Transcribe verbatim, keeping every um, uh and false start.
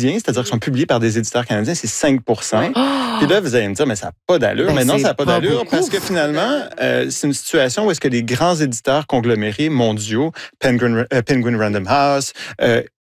canadiens, c'est-à-dire qu'ils sont publiés par des éditeurs canadiens, c'est cinq pour cent. Oh! Puis là, vous allez me dire, mais ça n'a pas d'allure. Ben, mais non, c'est ça n'a pas pas d'allure beaucoup. parce que finalement, euh, c'est une situation où est-ce que les grands éditeurs conglomérés mondiaux, Penguin, euh, Penguin Random House, euh,